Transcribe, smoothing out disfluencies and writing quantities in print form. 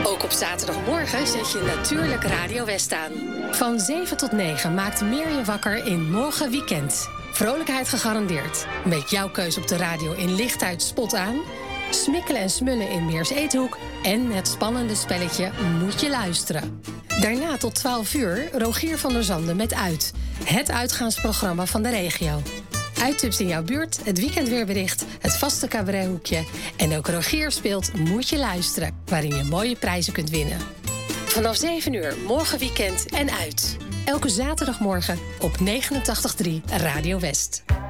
Ook op zaterdagmorgen zet je natuurlijk Radio West aan. Van 7 tot 9 maakt Meer je wakker in Morgen Weekend. Vrolijkheid gegarandeerd. Met jouw keus op de radio in lichtheid spot aan. Smikkelen en smullen in Meers Eethoek. En het spannende spelletje Moet je luisteren. Daarna tot 12 uur Rogier van der Zanden met Uit. Het uitgaansprogramma van de regio. Uittips in jouw buurt, het weekendweerbericht, het vaste cabarethoekje. En ook Rogier speelt Moet je luisteren, waarin je mooie prijzen kunt winnen. Vanaf 7 uur, Morgen Weekend en Uit. Elke zaterdagmorgen op 89.3 Radio West.